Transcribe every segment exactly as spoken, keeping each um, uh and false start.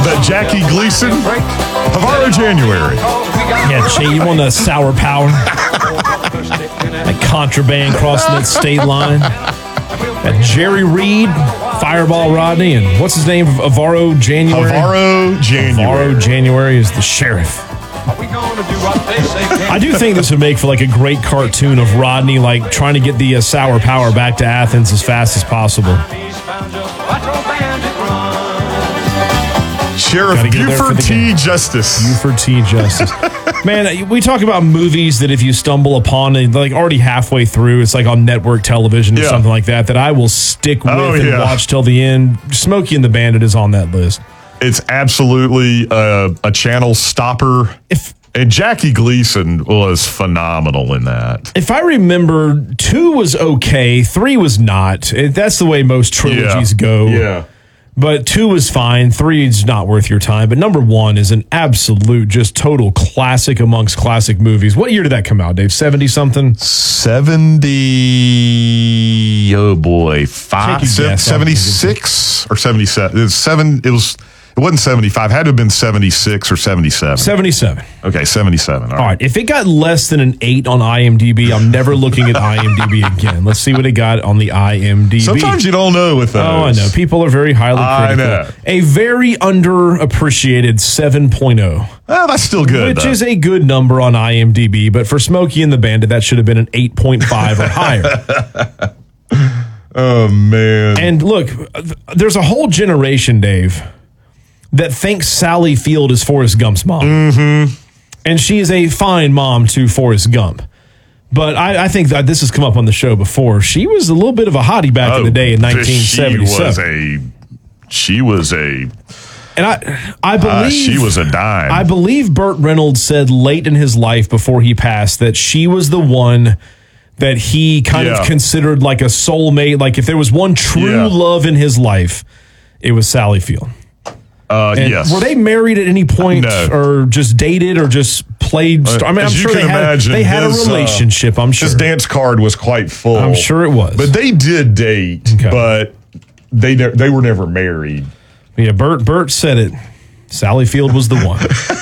that Jackie Gleason, Havaro January. Yeah, Jay, you want the sour power? That contraband crossing that state line. That Jerry Reed, Fireball Rodney, and what's his name? Havaro January? Havaro January. Havaro January is the sheriff. I do think this would make for like a great cartoon of Rodney like trying to get the uh, sour power back to Athens as fast as possible. Sheriff Buford T. Justice. Buford T. Justice. Man, we talk about movies that if you stumble upon it, like already halfway through, it's like on network television or yeah. something like that, that I will stick with oh, and yeah. watch till the end. Smokey and the Bandit is on that list. It's absolutely a, a channel stopper. If And Jackie Gleason was phenomenal in that. If I remember, two was okay, three was not. It, that's the way most trilogies yeah. go. Yeah. But two was fine. Three is not worth your time. But number one is an absolute, just total classic amongst classic movies. What year did that come out, Dave? seventy-something? seventy, oh boy, five, seventy-six or seventy-seven. It was seven, it was... It wasn't seventy-five. It had to have been seventy-six or seventy-seven. seventy-seven. Okay, seventy-seven. All right. All right. If it got less than an eight on IMDb, I'm never looking at IMDb again. Let's see what it got on the IMDb. Sometimes you don't know with those. Oh, I know. People are very highly critical. I know. A very underappreciated seven point oh. Well, that's still good, Which though. is a good number on IMDb, but for Smokey and the Bandit, that should have been an eight point five or higher. Oh, man. And look, there's a whole generation, Dave, that thinks Sally Field is Forrest Gump's mom. Mm-hmm. And she is a fine mom to Forrest Gump. But I, I think that this has come up on the show before. She was a little bit of a hottie back oh, in the day in nineteen seventy-seven. She was a... She was a... And I, I believe... Uh, she was a dime. I believe Burt Reynolds said late in his life before he passed that she was the one that he kind yeah. of considered like a soulmate. Like if there was one true yeah. love in his life, it was Sally Field. Uh, And yes. were they married at any point, No. or just dated, or just played? Uh, I mean, I'm as you sure can they had, imagine, they had his, a relationship. I'm uh, sure his dance card was quite full. I'm sure it was. But they did date, Okay. but they ne- they were never married. Yeah, Bert Bert said it. Sally Field was the one.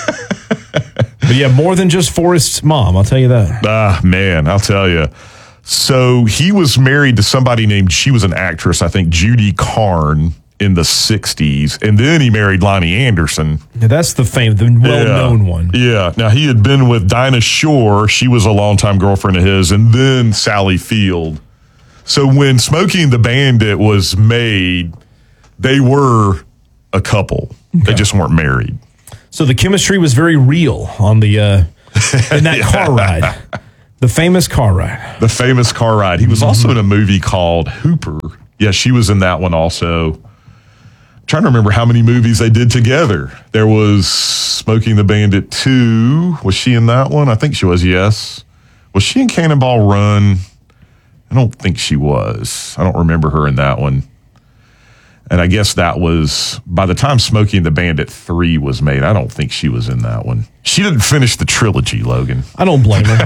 But yeah, more than just Forrest's mom. I'll tell you that. Ah, man, I'll tell you. So he was married to somebody named, she was an actress, I think, Judy Carn in the sixties. And then he married Lonnie Anderson. Yeah, that's the fame, the well-known yeah. one. Yeah. Now, he had been with Dinah Shore. She was a longtime girlfriend of his. And then Sally Field. So when Smokey and the Bandit was made, they were a couple. Okay. They just weren't married. So the chemistry was very real on the uh, in that yeah. car ride. The famous car ride. The famous car ride. He was mm-hmm. also in a movie called Hooper. Yeah, she was in that one also. I'm trying to remember how many movies they did together. There was Smokey and the Bandit two. Was she in that one? I think she was, yes. Was she in Cannonball Run? I don't think she was. I don't remember her in that one. And I guess that was, by the time Smokey and the Bandit three was made, I don't think she was in that one. She didn't finish the trilogy, Logan. I don't blame her.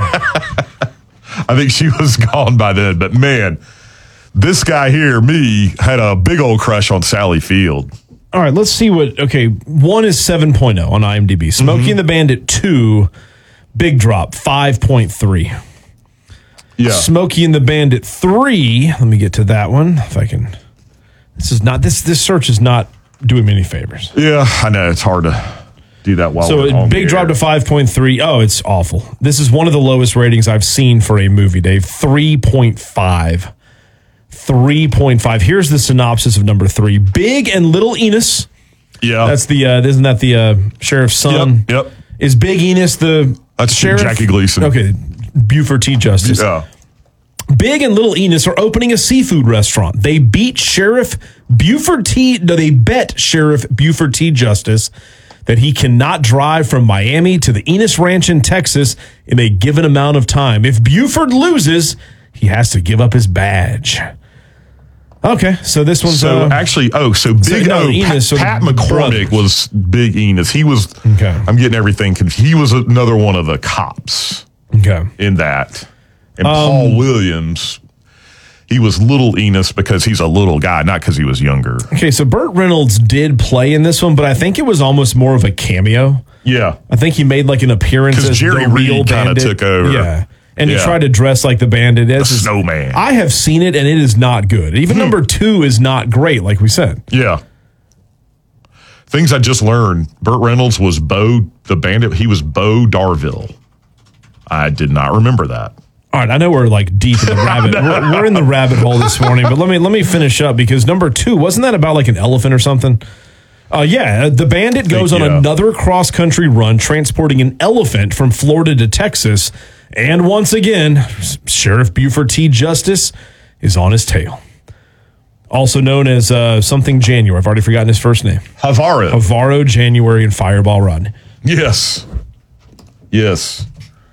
I think she was gone by then. But man, this guy here, me, had a big old crush on Sally Field. All right, let's see what, okay, one is seven point oh on IMDb. Smokey mm-hmm. and the Bandit two, big drop, five point three. Yeah. Smokey and the Bandit three, let me get to that one, if I can... This is not this. This search is not doing me any favors. Yeah, I know it's hard to do that while so we're it, on big the drop air. to five point three. Oh, it's awful. This is one of the lowest ratings I've seen for a movie, Dave. Three point five. Three point five. Here's the synopsis of number three: Big and Little Enos. Yeah, that's the. Uh, isn't that the uh, sheriff's son? Yep. yep. Is Big Enos the that's sheriff? Jackie Gleason. Okay, Buford T. Justice. Yeah. Big and Little Enos are opening a seafood restaurant. They beat Sheriff Buford T. No, they bet Sheriff Buford T. Justice that he cannot drive from Miami to the Enos Ranch in Texas in a given amount of time. If Buford loses, he has to give up his badge. Okay, so this one's... So uh, actually, oh, so Big so, no, O, Enos, so Pat, Pat McCormick was Big Enos. He was, okay. I'm getting everything confused. He was another one of the cops okay. in that. And Um, Paul Williams, he was Little Enos because he's a little guy, not because he was younger. Okay, so Burt Reynolds did play in this one, but I think it was almost more of a cameo. Yeah. I think he made like an appearance as Jerry the real Reed kinda bandit. took over. Yeah. And Yeah. he tried to dress like the bandit. The This is- snowman. I have seen it, and it is not good. Even number two is not great, like we said. Yeah. Things I just learned. Burt Reynolds was Bo, the bandit. He was Bo Darville. I did not remember that. All right, I know we're like deep in the rabbit. we're, we're in the rabbit hole this morning, but let me let me finish up because number two wasn't that about like an elephant or something? Uh, yeah, the bandit goes on yeah. another cross country run, transporting an elephant from Florida to Texas, and once again, Sheriff Buford T. Justice is on his tail. Also known as uh, something January. I've already forgotten his first name. Havaro. Havaro, January, and Fireball Rodney. Yes. Yes.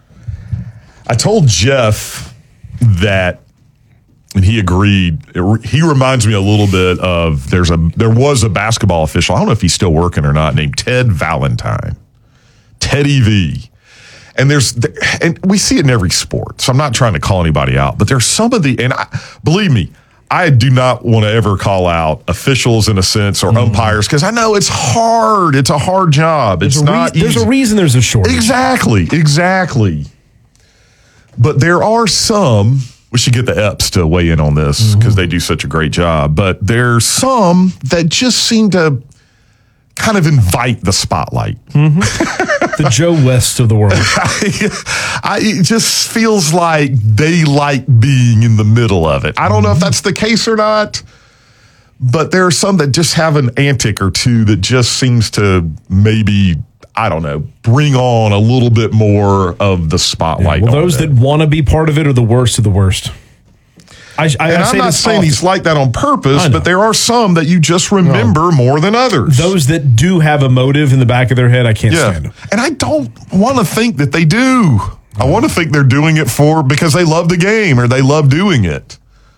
I told Jeff that, and he agreed. It, he reminds me a little bit of there's a there was a basketball official. I don't know if he's still working or not. Named Ted Valentine, Teddy V. And there's and we see it in every sport. So I'm not trying to call anybody out, but there's some of the and I, believe me, I do not want to ever call out officials in a sense or mm. umpires because I know it's hard. It's a hard job. There's it's a not. Re- there's easy. a reason there's a shortage. Exactly. Exactly. But there are some, we should get the Eps to weigh in on this because mm-hmm. they do such a great job. But there's some that just seem to kind of invite the spotlight. Mm-hmm. The Joe West of the world. I, I, it just feels like they like being in the middle of it. I don't mm-hmm. know if that's the case or not, but there are some that just have an antic or two that just seems to maybe, I don't know, bring on a little bit more of the spotlight. Yeah, well, those that want to be part of it are the worst of the worst. I, I, and I I'm not saying often. he's like that on purpose, but there are some that you just remember no. more than others. Those that do have a motive in the back of their head, I can't yeah. stand them. And I don't want to think that they do. I want to think they're doing it for because they love the game or they love doing it.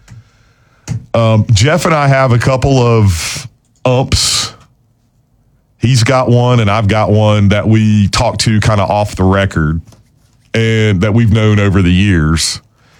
Um, Jeff and I have a couple of umps. He's got one and I've got one that we talk to kind of off the record and that we've known over the years.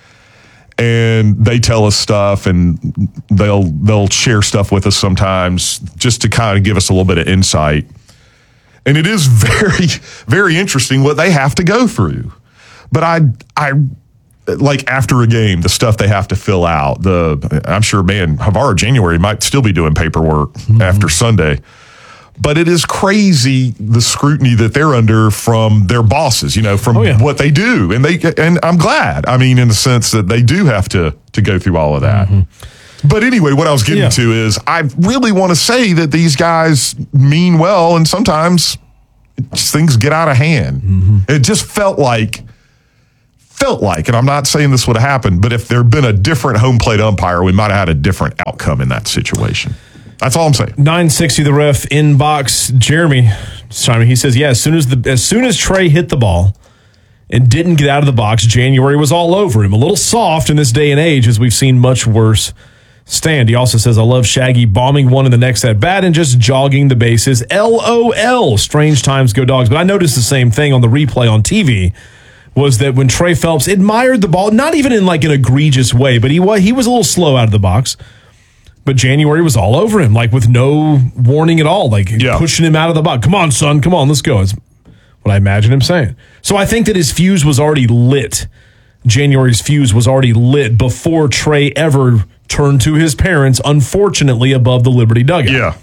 And they tell us stuff and they'll they'll share stuff with us sometimes just to kind of give us a little bit of insight. And it is very, very interesting what they have to go through. But I I like after a game, the stuff they have to fill out. The I'm sure, man, Havaro January might still be doing paperwork mm-hmm. after Sunday. But it is crazy the scrutiny that they're under from their bosses, you know, from oh, yeah. what they do. And they and I'm glad. I mean, in the sense that they do have to to go through all of that. Mm-hmm. But anyway, what I was getting yeah. to is I really want to say that these guys mean well, and sometimes just things get out of hand. Mm-hmm. It just felt like felt like, and I'm not saying this would have happened, but if there had been a different home plate umpire, we might have had a different outcome in that situation. That's all I'm saying. nine sixty the ref inbox. Jeremy, Simon, he says, yeah, as soon as the as soon as Trey hit the ball and didn't get out of the box, January was all over him. A little soft in this day and age, as we've seen much worse stand. He also says, I love Shaggy bombing one in the next at bat and just jogging the bases. L O L. Strange times go dogs. But I noticed the same thing on the replay on T V. Was that when Trey Phelps admired the ball, not even in like an egregious way, but he was he was a little slow out of the box. But January was all over him, like with no warning at all, like yeah. pushing him out of the box. Come on, son, come on, let's go. It's what I imagine him saying. So I think that his fuse was already lit. January's fuse was already lit before Trey ever turned to his parents, unfortunately, above the Liberty dugout. Yeah.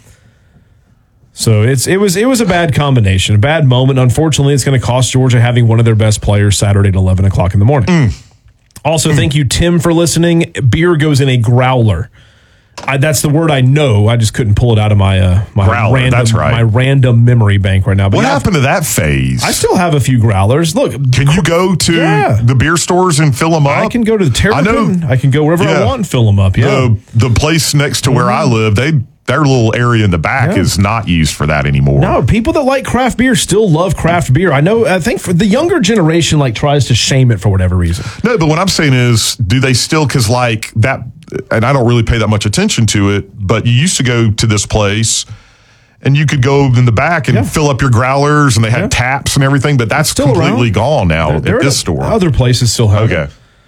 So it's it was it was a bad combination, a bad moment. Unfortunately, it's going to cost Georgia having one of their best players Saturday at eleven o'clock in the morning. Mm. Also, mm. thank you, Tim, for listening. Beer goes in a growler. I, that's the word I know. I just couldn't pull it out of my uh, my growler, random that's right. my random memory bank right now. But what yeah, happened to that phase? I still have a few growlers. Look, can you go to yeah. the beer stores and fill them up? I can go to the Terrapin. I, I can go wherever yeah. I want and fill them up. Yeah, the, the place next to mm-hmm. where I live, they their little area in the back yeah. is not used for that anymore. No, people that like craft beer still love craft beer. I know. I think for the younger generation, like tries to shame it for whatever reason. No, but what I'm saying is, do they still? Because like that. And I don't really pay that much attention to it, but you used to go to this place and you could go in the back and yeah. fill up your growlers and they had yeah. taps and everything, but that's still completely around. gone now they're, they're at this store. Other places still have okay. it.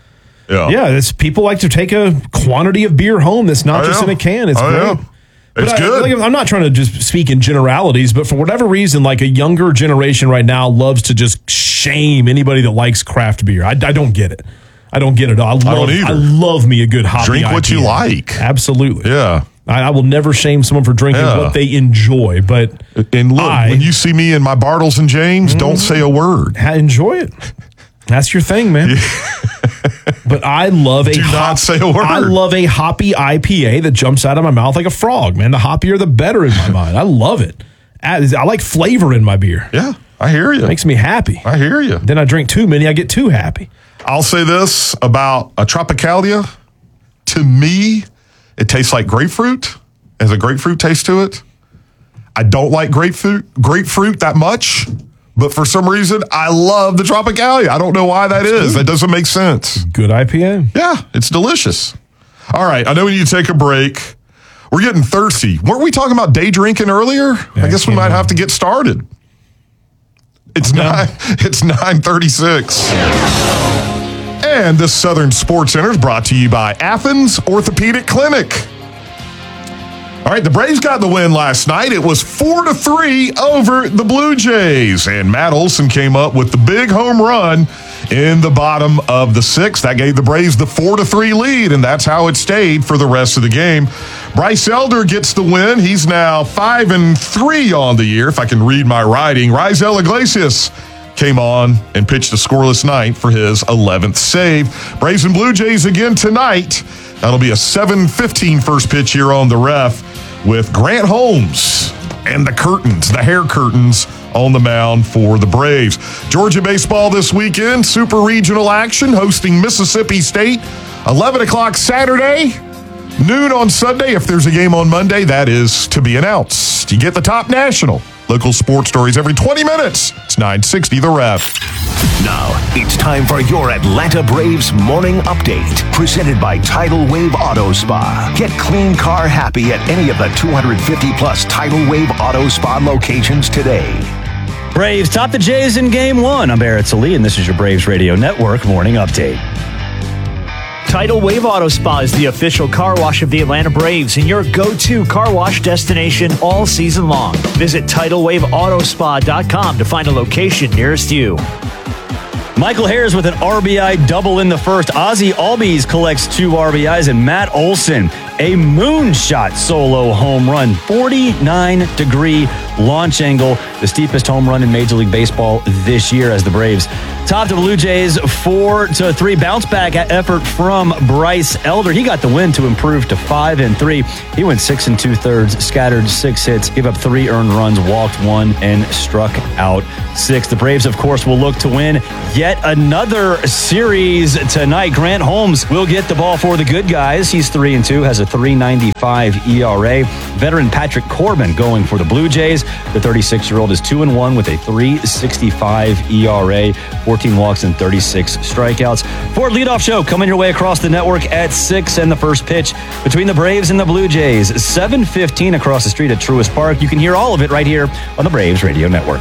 Yeah. Yeah, it's, people like to take a quantity of beer home that's not I just know. in a can. It's I great. know. It's But I- good. like, I'm not trying to just speak in generalities, but for whatever reason, like a younger generation right now loves to just shame anybody that likes craft beer. I, I don't get it. I don't get it. I love, don't either. I love me a good hoppy Drink what I P A. you like. Absolutely. Yeah. I, I will never shame someone for drinking Yeah. what they enjoy, but And look, I when you see me in my Bartles and James, don't say a word. ha- enjoy it. That's your thing, man. But I love a Do not say a word. I love a hoppy I P A that jumps out of my mouth like a frog, man. The hoppier, the better in my mind. I love it. I, I like flavor in my beer. Yeah, I hear you. Makes me happy. I hear you. Then I drink too many, I get too happy. I'll say this about a Tropicalia. To me, it tastes like grapefruit. It has a grapefruit taste to it. I don't like grapefruit grapefruit that much, but for some reason, I love the Tropicalia. I don't know why that is. That doesn't make sense. Good I P A. Yeah, it's delicious. All right, I know we need to take a break. We're getting thirsty. Weren't we talking about day drinking earlier? Yeah, I guess we I might can't have to get started. It's nine. It's nine thirty-six. And this Southern Sports Center is brought to you by Athens Orthopedic Clinic. All right, the Braves got the win last night. It was four to three over the Blue Jays, and Matt Olson came up with the big home run in the bottom of the sixth. That gave the Braves the four to three lead, and that's how it stayed for the rest of the game. Bryce Elder gets the win. He's now five and three on the year, if I can read my writing. Raisel Iglesias came on and pitched a scoreless ninth for his eleventh save. Braves and Blue Jays again tonight. That'll be a seven fifteen first pitch here on the Ref with Grant Holmes and the curtains, the hair curtains on the mound for the Braves. Georgia baseball this weekend, super regional action hosting Mississippi State. eleven o'clock Saturday, noon on Sunday. If there's a game on Monday, that is to be announced. You get the top national local sports stories every twenty minutes. It's nine sixty The Ref. Now, it's time for your Atlanta Braves morning update, presented by Tidal Wave Auto Spa. Get clean car happy at any of the two hundred fifty plus Tidal Wave Auto Spa locations today. Braves top the Jays in game one. I'm Barrett Salee, and this is your Braves Radio Network morning update. Tidal Wave Auto Spa is the official car wash of the Atlanta Braves and your go-to car wash destination all season long. Visit tidal wave auto spa dot com to find a location nearest you. Michael Harris with an R B I double in the first. Ozzie Albies collects two R B Is, and Matt Olson, a moonshot solo home run. forty-nine degree launch angle, the steepest home run in Major League Baseball this year as the Braves top the Blue Jays four to three. Bounce back effort from Bryce Elder. He got the win to improve to five and three. He went six and two thirds, scattered six hits, gave up three earned runs, walked one, and struck out six. The Braves, of course, will look to win yet another series tonight. Grant Holmes will get the ball for the good guys. He's three and two, has a three ninety-five E R A. Veteran Patrick Corbin going for the Blue Jays. The thirty-six-year-old is two and one with a three sixty-five E R A, fourteen walks and thirty-six strikeouts. Ford leadoff show coming your way across the network at six, and the first pitch between the Braves and the Blue Jays, seven fifteen across the street at Truist Park. You can hear all of it right here on the Braves Radio Network.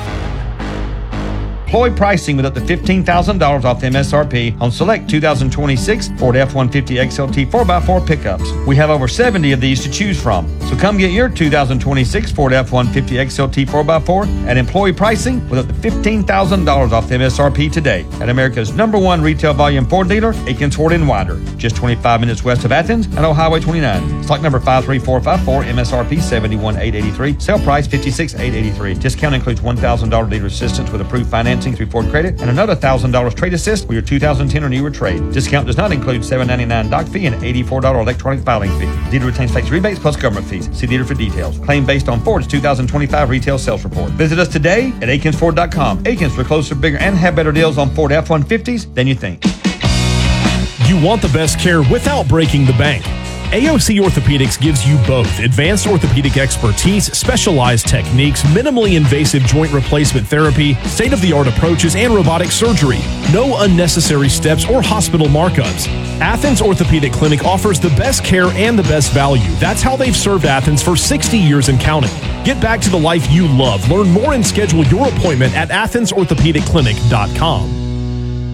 Employee pricing with up to fifteen thousand dollars off M S R P on select two thousand twenty-six Ford F one fifty X L T four by four pickups. We have over seventy of these to choose from. So come get your two thousand twenty-six Ford F one fifty X L T four by four at employee pricing with up to fifteen thousand dollars off M S R P today at America's number one retail volume Ford dealer, Aikens Ford in Winder, just twenty-five minutes west of Athens and on Highway twenty-nine. Stock number five three four five four, M S R P seventy-one thousand eight hundred eighty-three, sale price fifty-six thousand eight hundred eighty-three. Discount includes one thousand dollars dealer assistance with approved financing through Ford Credit and another one thousand dollars trade assist for your two thousand ten or newer trade. Discount does not include seven ninety-nine doc fee and eighty-four dollars electronic filing fee. Dealer retains tax rebates plus government fees. See dealer for details. Claim based on Ford's two thousand twenty-five retail sales report. Visit us today at Aikens Ford dot com. Aikens, for closer, bigger, and have better deals on Ford F one fifties than you think. You want the best care without breaking the bank. A O C Orthopedics gives you both advanced orthopedic expertise, specialized techniques, minimally invasive joint replacement therapy, state-of-the-art approaches, and robotic surgery. No unnecessary steps or hospital markups. Athens Orthopedic Clinic offers the best care and the best value. That's how they've served Athens for sixty years and counting. Get back to the life you love. Learn more and schedule your appointment at athens orthopedic clinic dot com.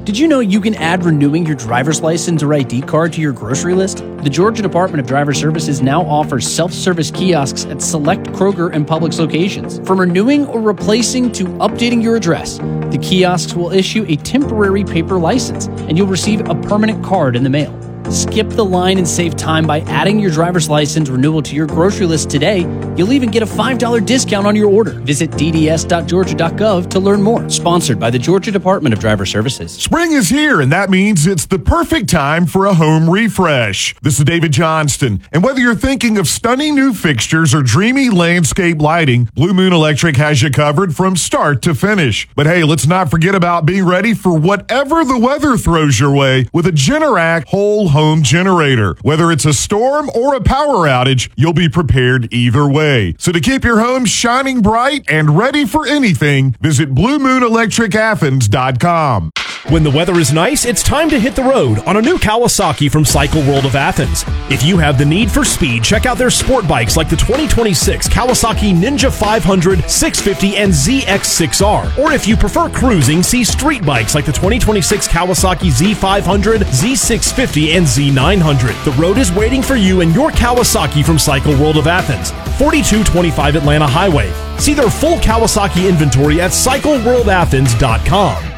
Did you know you can add renewing your driver's license or I D card to your grocery list? The Georgia Department of Driver Services now offers self-service kiosks at select Kroger and Publix locations. From renewing or replacing to updating your address, the kiosks will issue a temporary paper license, and you'll receive a permanent card in the mail. Skip the line and save time by adding your driver's license renewal to your grocery list today. You'll even get a five dollars discount on your order. Visit d d s dot georgia dot gov to learn more. Sponsored by the Georgia Department of Driver Services. Spring is here, and that means it's the perfect time for a home refresh. This is David Johnston, and whether you're thinking of stunning new fixtures or dreamy landscape lighting, Blue Moon Electric has you covered from start to finish. But hey, let's not forget about being ready for whatever the weather throws your way with a Generac whole home generator. Whether it's a storm or a power outage, you'll be prepared either way. So to keep your home shining bright and ready for anything, visit blue moon electric athens dot com. When the weather is nice, it's time to hit the road on a new Kawasaki from Cycle World of Athens. If you have the need for speed, check out their sport bikes like the twenty twenty-six Kawasaki Ninja five hundred, six fifty, and Z X six R. Or if you prefer cruising, see street bikes like the twenty twenty-six Kawasaki Z five hundred, Z six fifty, and Z nine hundred. The road is waiting for you and your Kawasaki from Cycle World of Athens, forty-two twenty-five Atlanta Highway. See their full Kawasaki inventory at cycle world athens dot com.